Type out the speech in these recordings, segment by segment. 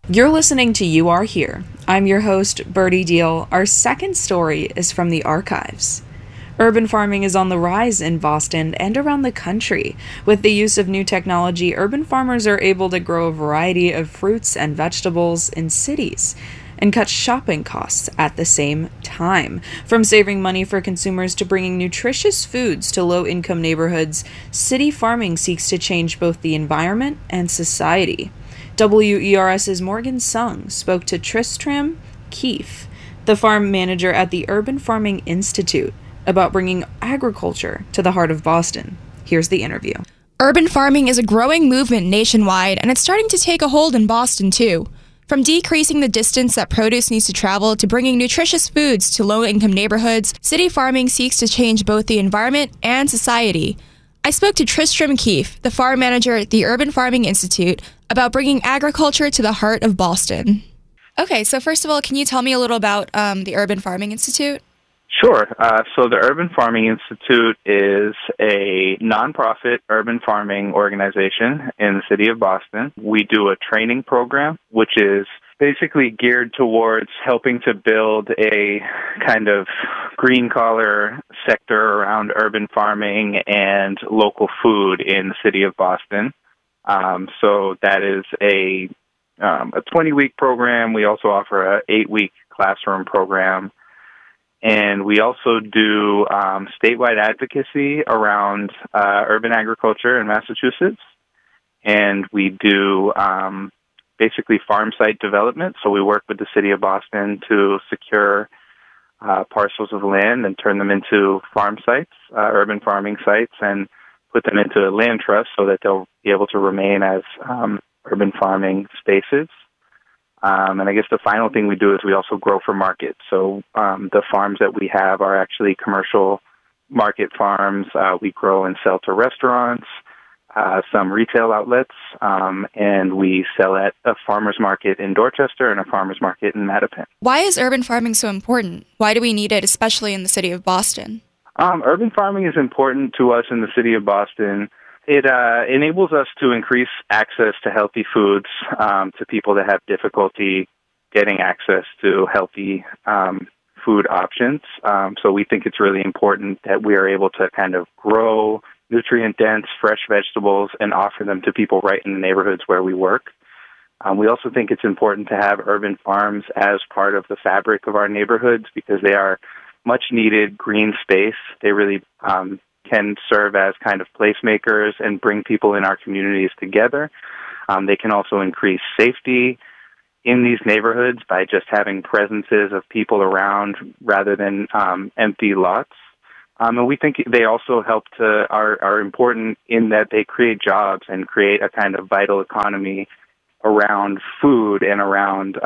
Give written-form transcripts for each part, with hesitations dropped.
You're listening to You Are Here. I'm your host, Birdie Deal. Our second story is from the archives. Urban farming is on the rise in Boston and around the country. With the use of new technology, urban farmers are able to grow a variety of fruits and vegetables in cities and cut shopping costs at the same time. From saving money for consumers to bringing nutritious foods to low-income neighborhoods, city farming seeks to change both the environment and society. WERS's Morgan Sung spoke to Tristram Keefe, the farm manager at the Urban Farming Institute, about bringing agriculture to the heart of Boston. Here's the interview. Urban farming is a growing movement nationwide, and it's starting to take a hold in Boston, too. From decreasing the distance that produce needs to travel to bringing nutritious foods to low-income neighborhoods, city farming seeks to change both the environment and society. I spoke to Tristram Keefe, the farm manager at the Urban Farming Institute, about bringing agriculture to the heart of Boston. Okay, so first of all, can you tell me a little about the Urban Farming Institute? Sure. So the Urban Farming Institute is a nonprofit urban farming organization in the city of Boston. We do a training program, which is basically geared towards helping to build a kind of green-collar sector around urban farming and local food in the city of Boston. So that is a 20-week program. We also offer an 8-week classroom program. And we also do statewide advocacy around urban agriculture in Massachusetts. And we do basically farm site development. So we work with the city of Boston to secure parcels of land and turn them into farm sites, urban farming sites, and put them into a land trust so that they'll be able to remain as urban farming spaces. And I guess the final thing we do is we also grow for market. So the farms that we have are actually commercial market farms. We grow and sell to restaurants, some retail outlets, and we sell at a farmer's market in Dorchester and a farmer's market in Mattapan. Why is urban farming so important? Why do we need it, especially in the city of Boston? Urban farming is important to us in the city of Boston. It enables us to increase access to healthy foods to people that have difficulty getting access to healthy food options. So we think it's really important that we are able to kind of grow nutrient-dense, fresh vegetables and offer them to people right in the neighborhoods where we work. We also think it's important to have urban farms as part of the fabric of our neighborhoods because they are much-needed green space. They really can serve as kind of placemakers and bring people in our communities together. They can also increase safety in these neighborhoods by just having presences of people around rather than empty lots. And we think they also are important in that they create jobs and create a kind of vital economy around food and around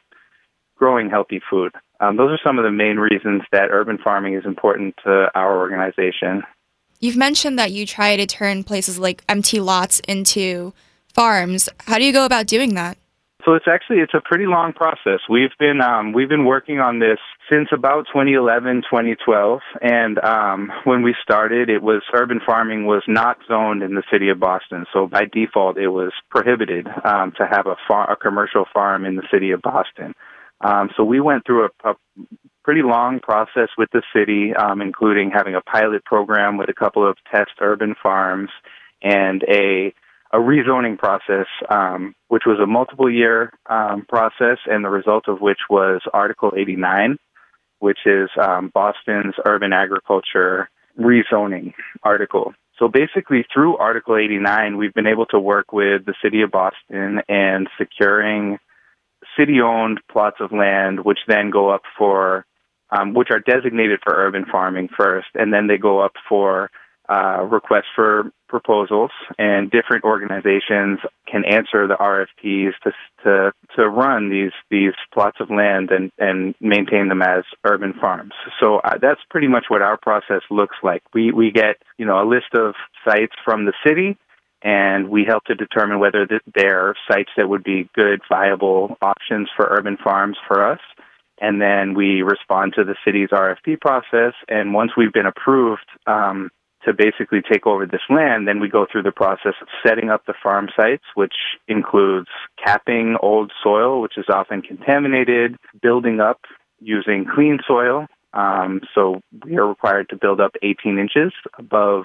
growing healthy food. Those are some of the main reasons that urban farming is important to our organization. You've mentioned that you try to turn places like empty lots into farms. How do you go about doing that? So it's a pretty long process. We've been working on this since about 2011, 2012, and when we started, urban farming was not zoned in the city of Boston. So by default, it was prohibited to have a commercial farm in the city of Boston. So we went through a pretty long process with the city, including having a pilot program with a couple of test urban farms and a rezoning process, which was a multiple-year process, and the result of which was Article 89, which is Boston's urban agriculture rezoning article. So basically, through Article 89, we've been able to work with the city of Boston and securing city-owned plots of land, which then go up for which are designated for urban farming first, and then they go up for requests for proposals, and different organizations can answer the RFPs to run these plots of land and maintain them as urban farms. So that's pretty much what our process looks like. We get a list of sites from the city, and we help to determine whether they're sites that would be good, viable options for urban farms for us. And then we respond to the city's RFP process, and once we've been approved to basically take over this land, then we go through the process of setting up the farm sites, which includes capping old soil, which is often contaminated, building up using clean soil. So we are required to build up 18 inches above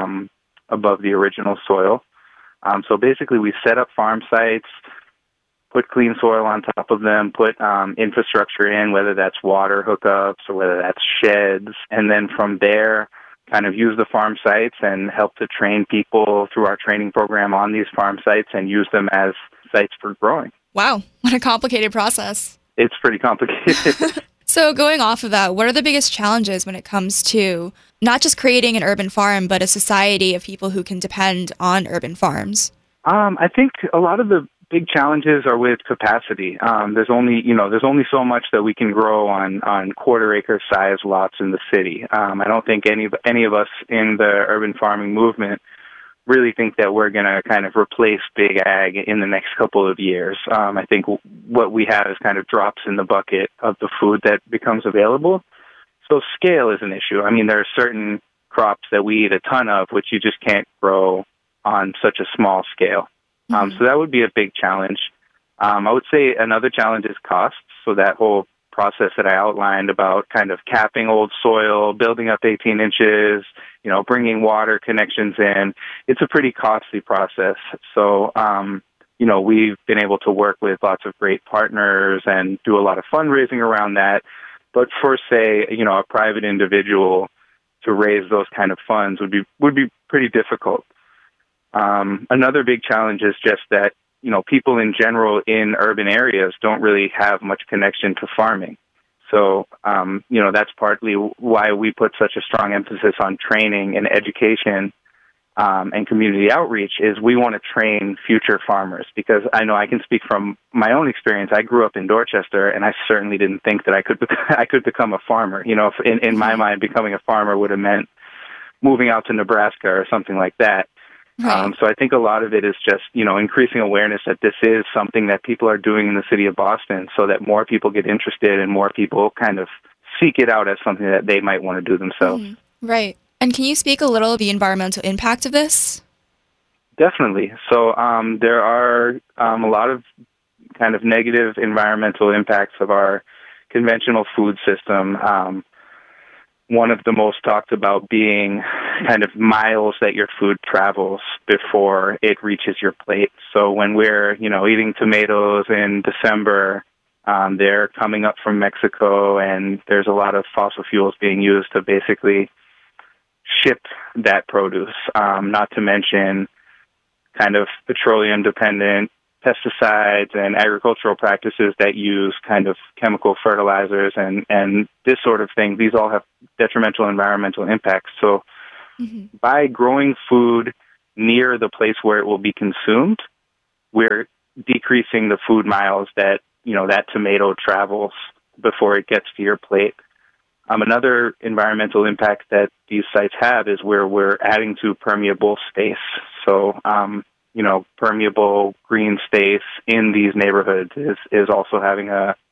the original soil. So basically we set up farm sites, put clean soil on top of them, put infrastructure in, whether that's water hookups or whether that's sheds, and then from there kind of use the farm sites and help to train people through our training program on these farm sites and use them as sites for growing. Wow, what a complicated process. It's pretty complicated. So going off of that, what are the biggest challenges when it comes to not just creating an urban farm, but a society of people who can depend on urban farms? I think a lot of the big challenges are with capacity. There's only so much that we can grow on quarter-acre size lots in the city. I don't think any of us in the urban farming movement really think that we're going to kind of replace big ag in the next couple of years. I think what we have is kind of drops in the bucket of the food that becomes available. So scale is an issue. I mean, there are certain crops that we eat a ton of, which you just can't grow on such a small scale. So that would be a big challenge. I would say another challenge is costs. So that whole process that I outlined about kind of capping old soil, building up 18 inches, bringing water connections in, it's a pretty costly process. So, we've been able to work with lots of great partners and do a lot of fundraising around that. But for, say, a private individual to raise those kind of funds would be pretty difficult. Another big challenge is just that, people in general in urban areas don't really have much connection to farming. So, that's partly why we put such a strong emphasis on training and education and community outreach is we want to train future farmers, because I know I can speak from my own experience. I grew up in Dorchester, and I certainly didn't think that I could become a farmer. In my mind, becoming a farmer would have meant moving out to Nebraska or something like that. Right. So I think a lot of it is just, increasing awareness that this is something that people are doing in the city of Boston so that more people get interested and more people kind of seek it out as something that they might want to do themselves. Mm-hmm. Right. And can you speak a little of the environmental impact of this? Definitely. So there are a lot of kind of negative environmental impacts of our conventional food system. One of the most talked about being kind of miles that your food travels before it reaches your plate. So when we're, eating tomatoes in December, they're coming up from Mexico, and there's a lot of fossil fuels being used to basically ship that produce, not to mention kind of petroleum-dependent pesticides and agricultural practices that use kind of chemical fertilizers and this sort of thing. These all have detrimental environmental impacts. So by growing food near the place where it will be consumed, we're decreasing the food miles that, that tomato travels before it gets to your plate. Another environmental impact that these sites have is where we're adding to permeable space. So, permeable green space in these neighborhoods is also having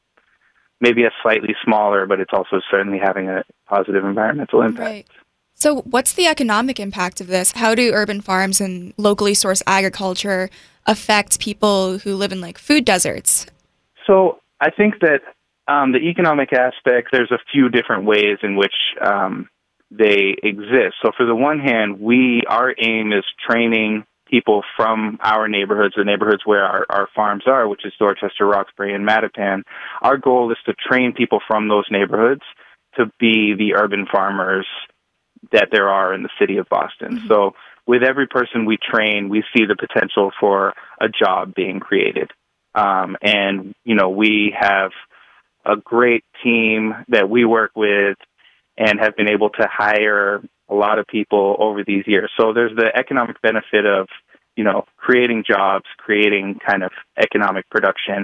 maybe a slightly smaller, but it's also certainly having a positive environmental impact. Right. So what's the economic impact of this? How do urban farms and locally sourced agriculture affect people who live in food deserts? So I think that the economic aspect, there's a few different ways in which they exist. So for the one hand, our aim is training people from our neighborhoods, the neighborhoods where our farms are, which is Dorchester, Roxbury, and Mattapan. Our goal is to train people from those neighborhoods to be the urban farmers that there are in the city of Boston. Mm-hmm. So with every person we train, we see the potential for a job being created. And, we have a great team that we work with and have been able to hire a lot of people over these years. So there's the economic benefit of, creating jobs, creating kind of economic production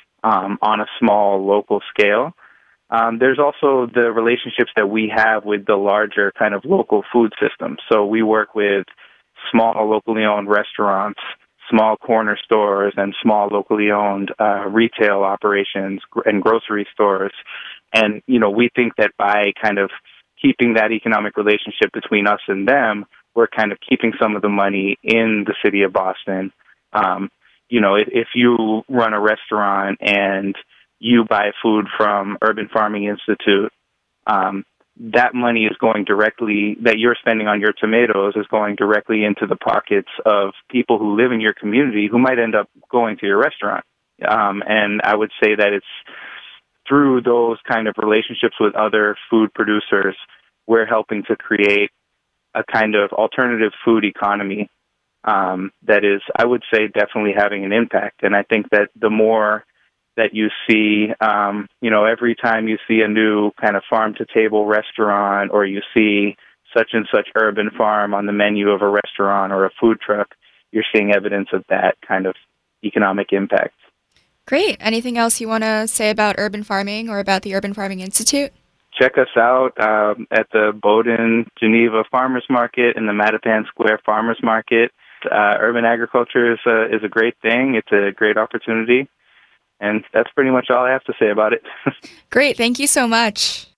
on a small local scale. There's also the relationships that we have with the larger kind of local food system. So we work with small locally owned restaurants, small corner stores, and small locally owned retail operations and grocery stores. And, we think that by kind of keeping that economic relationship between us and them, we're kind of keeping some of the money in the city of Boston. If you run a restaurant and you buy food from Urban Farming Institute, that money is going directly, that you're spending on your tomatoes is going directly into the pockets of people who live in your community who might end up going to your restaurant. And I would say that it's through those kind of relationships with other food producers, we're helping to create a kind of alternative food economy that is, I would say, definitely having an impact. And I think that the more that you see, every time you see a new kind of farm-to-table restaurant, or you see such and such urban farm on the menu of a restaurant or a food truck, you're seeing evidence of that kind of economic impact. Great. Anything else you want to say about urban farming or about the Urban Farming Institute? Check us out at the Bowdoin, Geneva Farmers Market and the Mattapan Square Farmers Market. Urban agriculture is a great thing. It's a great opportunity. And that's pretty much all I have to say about it. Great. Thank you so much.